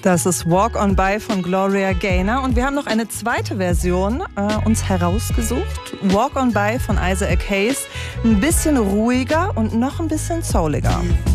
Das ist Walk On By von Gloria Gaynor und wir haben noch eine zweite Version uns herausgesucht. Walk On By von Isaac Hayes. Ein bisschen ruhiger und noch ein bisschen souliger.